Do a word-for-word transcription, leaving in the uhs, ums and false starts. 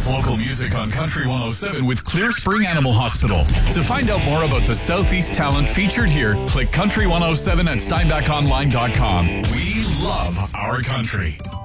That's local music on Country one oh seven with Clear Spring Animal Hospital. To find out more about the Southeast talent featured here, click country one oh seven at steinbach online dot com. We love our country.